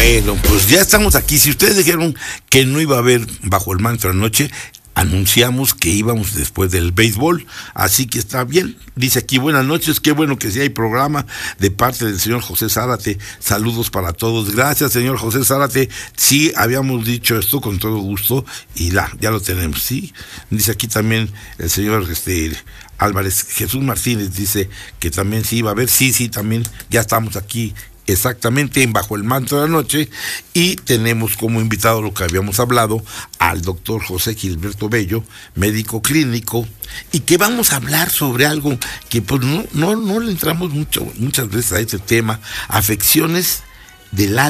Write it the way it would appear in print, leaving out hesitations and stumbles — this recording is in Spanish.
Bueno, pues ya estamos aquí. Si ustedes dijeron que no iba a haber Bajo el Manto anoche, anunciamos que íbamos después del béisbol, así que está bien. Dice aquí, buenas noches, qué bueno que sí hay programa de parte del señor José Zárate. Saludos para todos. Gracias, señor José Zárate. Sí, habíamos dicho esto con todo gusto y ya lo tenemos, ¿sí? Dice aquí también el señor Álvarez, Jesús Martínez dice que también sí iba a haber, sí, también ya estamos aquí exactamente en Bajo el Manto de la Noche, y tenemos como invitado, lo que habíamos hablado, al doctor José Gilberto Bello, médico clínico, y que vamos a hablar sobre algo que pues no le entramos muchas veces a este tema: afecciones del alma